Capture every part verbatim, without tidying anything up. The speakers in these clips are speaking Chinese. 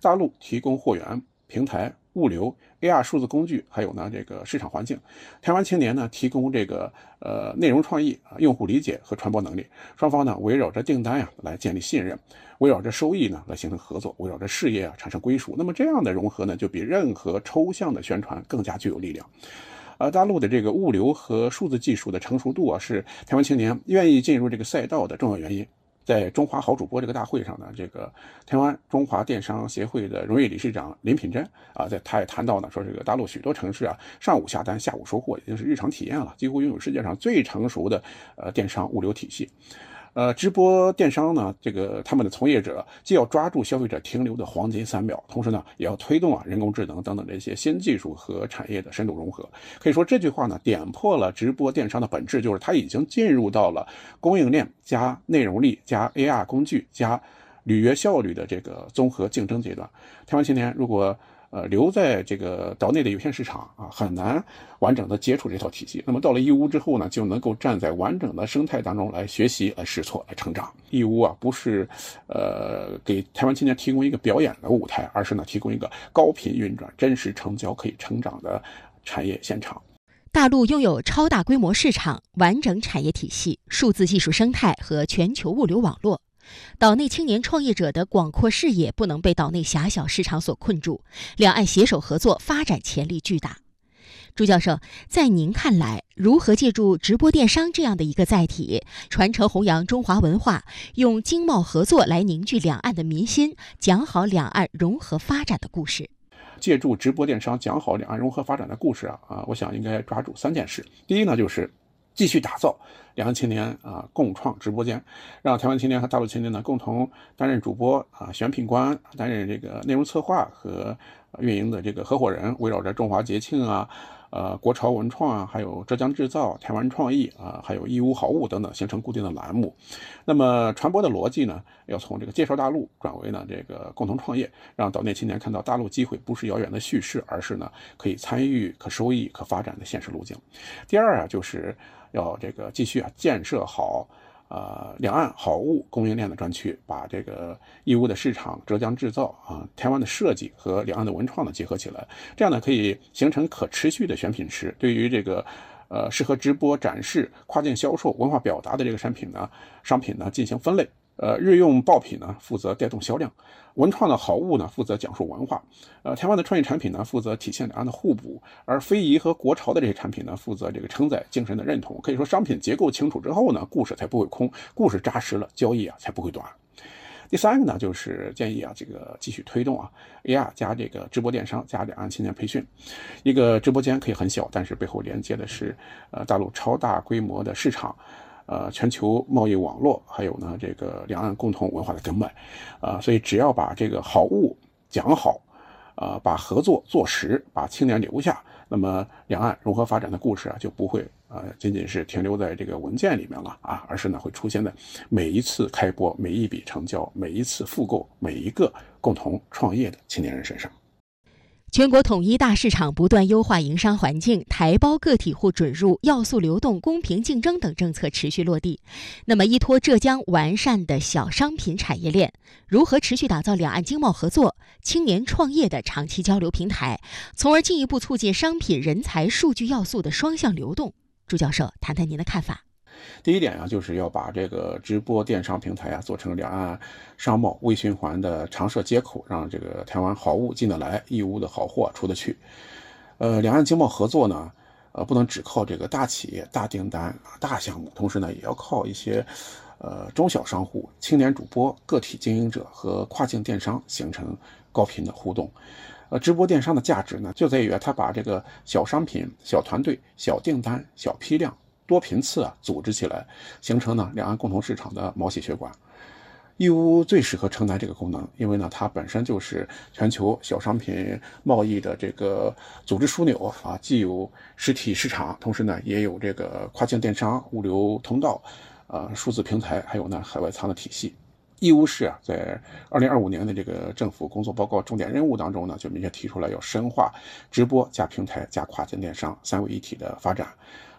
大陆提供货源、平台、物流、A R 数字工具，还有呢这个市场环境。台湾青年呢提供这个呃内容创意、用户理解和传播能力。双方呢围绕着订单呀来建立信任，围绕着收益呢来形成合作，围绕着事业啊产生归属。那么这样的融合呢，就比任何抽象的宣传更加具有力量。呃，大陆的这个物流和数字技术的成熟度啊，是台湾青年愿意进入这个赛道的重要原因。在中华好主播这个大会上呢，这个台湾中华电商协会的荣誉理事长林品珍啊，在他也谈到呢，说这个大陆许多城市啊，上午下单，下午收货，已经是日常体验了，几乎拥有世界上最成熟的呃电商物流体系。呃，直播电商呢，这个他们的从业者既要抓住消费者停留的黄金三秒，同时呢，也要推动啊人工智能等等这些新技术和产业的深度融合。可以说这句话呢，点破了直播电商的本质，就是它已经进入到了供应链加内容力加 A R 工具加履约效率的这个综合竞争阶段。台湾青年如果呃，留在这个岛内的有限市场啊，很难完整的接触这套体系。那么到了义乌之后呢，就能够站在完整的生态当中来学习、来试错、来成长。义乌啊，不是呃给台湾青年提供一个表演的舞台，而是呢提供一个高频运转、真实成交、可以成长的产业现场。 大陆拥有超大规模市场、完整产业体系、数字技术生态和全球物流网络。岛内青年创业者的广阔视野不能被岛内狭小市场所困住，两岸携手合作，发展潜力巨大。朱教授，在您看来，如何借助直播电商这样的一个载体，传承弘扬中华文化，用经贸合作来凝聚两岸的民心，讲好两岸融合发展的故事？ 借助直播电商讲好两岸融合发展的故事啊，啊，我想应该抓住三件事。第一呢，就是继续打造两岸青年啊共创直播间，让台湾青年和大陆青年呢共同担任主播啊、选品官，担任这个内容策划和运营的这个合伙人，围绕着中华节庆啊、呃国潮文创啊，还有浙江制造、台湾创意啊，还有义乌好物等等，形成固定的栏目。那么传播的逻辑呢，要从这个介绍大陆转为呢这个共同创业，让岛内青年看到大陆机会不是遥远的叙事，而是呢可以参与、可收益、可发展的现实路径。第二啊，就是要这个继续啊建设好呃两岸好物供应链的专区，把这个义乌的市场、浙江制造啊、台湾的设计和两岸的文创呢结合起来，这样呢可以形成可持续的选品池。对于这个呃适合直播展示、跨境销售、文化表达的这个产品呢、商品呢进行分类。呃，日用爆品呢负责带动销量，文创的好物呢负责讲述文化，呃，台湾的创意产品呢负责体现两岸的互补，而非遗和国潮的这些产品呢负责这个承载精神的认同。可以说，商品结构清楚之后呢，故事才不会空，故事扎实了，交易啊才不会短。第三个呢，就是建议啊，这个继续推动啊 A R 加这个直播电商加两岸青年培训。一个直播间可以很小，但是背后连接的是呃大陆超大规模的市场。呃，全球贸易网络，还有呢，这个两岸共同文化的根脉，啊、呃，所以只要把这个好物讲好，啊、呃，把合作做实，把青年留下，那么两岸融合发展的故事啊，就不会呃仅仅是停留在这个文件里面了啊，而是呢会出现在每一次开播、每一笔成交、每一次复购、每一个共同创业的青年人身上。 全国统一大市场不断优化营商环境，台胞个体户准入、要素流动、公平竞争等政策持续落地。那么，依托浙江完善的小商品产业链，如何持续打造两岸经贸合作、青年创业的长期交流平台，从而进一步促进商品、人才、数据要素的双向流动？朱教授，谈谈您的看法。 第一点啊，就是要把这个直播电商平台啊做成两岸商贸微循环的常设接口，让这个台湾好物进得来，义乌的好货出得去。呃，两岸经贸合作呢，呃，不能只靠这个大企业、大订单、大项目，同时呢，也要靠一些呃中小商户、青年主播、个体经营者和跨境电商形成高频的互动。呃，直播电商的价值呢，就在于它把这个小商品、小团队、小订单、小批量。多频次啊组织起来，形成呢两岸共同市场的毛细血管。义乌最适合承担这个功能，因为呢它本身就是全球小商品贸易的这个组织枢纽啊，既有实体市场，同时呢也有这个跨境电商、物流通道、呃数字平台，还有呢海外仓的体系。义乌市啊，在二零二五年的这个政府工作报告重点任务当中呢，就明确提出来要深化直播加平台加跨境电商三位一体的发展。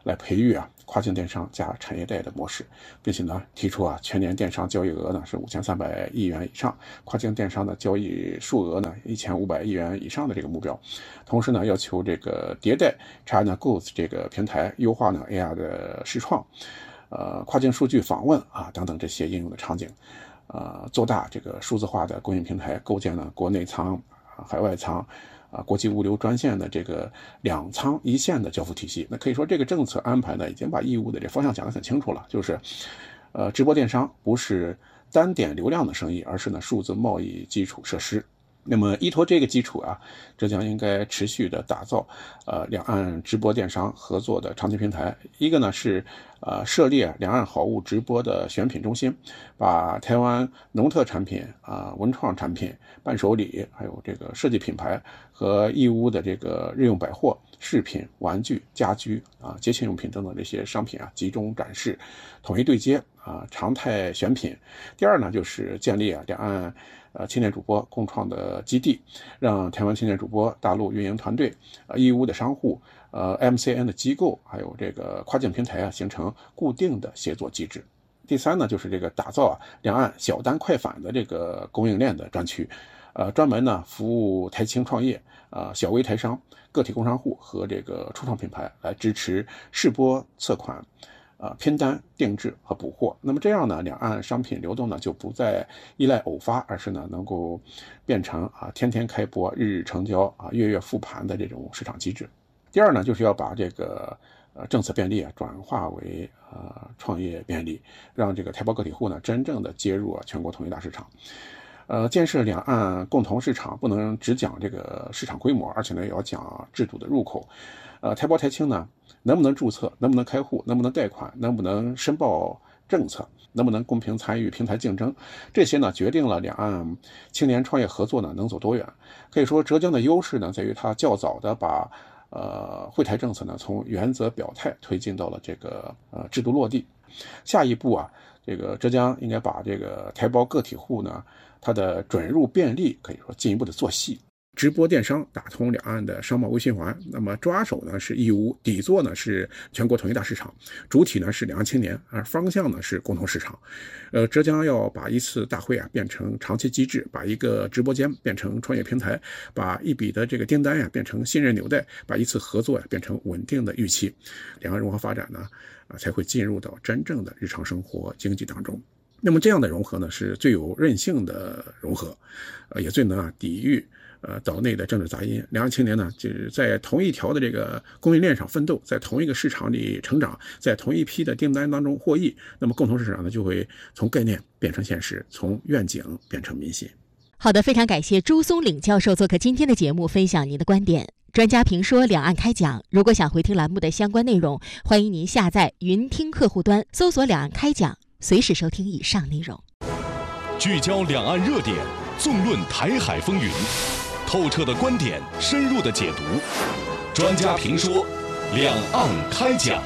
来培育啊跨境电商加产业带的模式，并且呢提出啊全年电商交易额呢是五千三百亿元以上，跨境电商的交易数额呢一千五百亿元以上的这个目标。同时呢要求这个迭代 China Goods 这个平台，优化呢 A R 的视创，呃跨境数据访问啊等等这些应用的场景，呃做大这个数字化的供应平台，构建了国内仓、海外仓。啊，国际物流专线的这个两仓一线的交付体系，那可以说这个政策安排呢，已经把义乌的这方向讲得很清楚了，就是，呃，直播电商不是单点流量的生意，而是呢数字贸易基础设施。那么依托这个基础啊，浙江应该持续的打造呃两岸直播电商合作的长期平台。一个呢是呃设立两岸好物直播的选品中心，把台湾农特产品啊、呃、文创产品、伴手礼，还有这个设计品牌和义乌的这个日用百货、饰品、玩具、家居啊、节庆用品等等这些商品啊集中展示，统一对接啊、常态选品。第二呢就是建立啊两岸呃，青年主播共创的基地，让台湾青年主播、大陆运营团队、呃，义乌的商户、呃 M C N 的机构，还有这个跨境平台啊，形成固定的协作机制。第三呢，就是这个打造啊两岸小单快返的这个供应链的专区，呃，专门呢服务台青创业、呃小微台商、个体工商户和这个初创品牌，来支持试播、测款。呃，拼单、定制和补货，那么这样呢，两岸商品流动呢就不再依赖偶发，而是呢能够变成啊天天开播、日日成交啊月月复盘的这种市场机制。第二呢，就是要把这个呃政策便利啊转化为呃创业便利，让这个台胞个体户呢真正的接入啊全国统一大市场。呃，建设两岸共同市场，不能只讲这个市场规模，而且呢也要讲制度的入口。呃，台胞台青呢，能不能注册，能不能开户，能不能贷款，能不能申报政策，能不能公平参与平台竞争，这些呢决定了两岸青年创业合作呢能走多远。可以说浙江的优势呢在于它较早的把呃惠台政策呢从原则表态推进到了这个呃制度落地。下一步啊，这个浙江应该把这个台胞个体户呢它的准入便利可以说进一步的做细。直播电商打通两岸的商贸微循环，那么抓手呢是义乌，底座呢是全国统一大市场，主体呢是两岸青年，而方向呢是共同市场。呃，浙江要把一次大会啊变成长期机制，把一个直播间变成创业平台，把一笔的这个订单呀变成信任纽带，把一次合作呀变成稳定的预期，两岸融合发展呢啊才会进入到真正的日常生活经济当中。那么这样的融合呢是最有韧性的融合，呃也最能啊抵御呃，岛内的政治杂音。两岸青年呢，就是在同一条的这个供应链上奋斗，在同一个市场里成长，在同一批的订单当中获益。那么共同市场呢，就会从概念变成现实，从愿景变成民心。 好的，非常感谢朱松岭教授做客今天的节目，分享您的观点。专家评说，两岸开讲。如果想回听栏目的相关内容，欢迎您下载云听客户端，搜索“两岸开讲”，随时收听以上内容。 聚焦两岸热点，纵论台海风云。透彻的观点，深入的解读，专家评说，两岸开讲。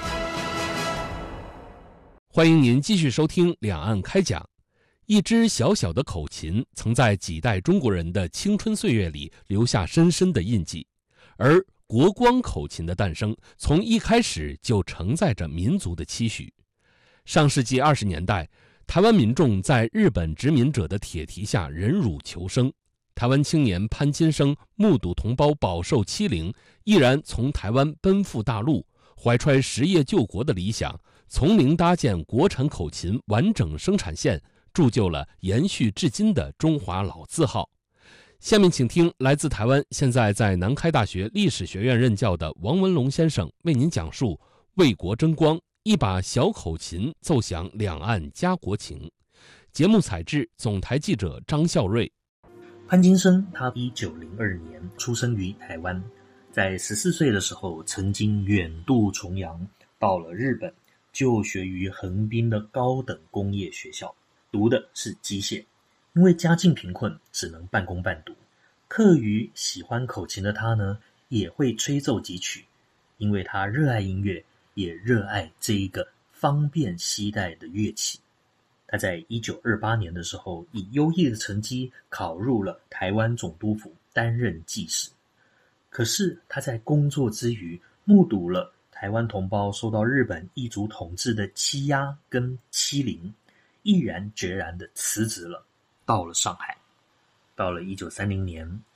欢迎您继续收听《两岸开讲》。一支小小的口琴，曾在几代中国人的青春岁月里留下深深的印记，而国光口琴的诞生，从一开始就承载着民族的期许。上世纪二十年代，台湾民众在日本殖民者的铁蹄下忍辱求生。台湾青年潘金生目睹同胞饱受欺凌，毅然从台湾奔赴大陆，怀揣实业救国的理想，从零搭建国产口琴完整生产线，铸就了延续至今的中华老字号。下面请听来自台湾，现在在南开大学历史学院任教的王文龙先生为您讲述为国争光，一把小口琴奏响两岸家国情。节目采制总台记者张孝瑞。 潘金生他一九零二年出生于台湾，在十四岁的时候曾经远渡重洋，到了日本，就学于横滨的高等工业学校，读的是机械。因为家境贫困，只能半工半读。课余喜欢口琴的他呢，也会吹奏几曲，因为他热爱音乐，也热爱这一个方便携带的乐器。他在一九二八年的时候，以优异的成绩考入了台湾总督府，担任技师。可是他在工作之余，目睹了台台湾同胞受到日本异族统治的欺压跟欺凌，毅然决然地辞职了，到了上海。到了一九三零年，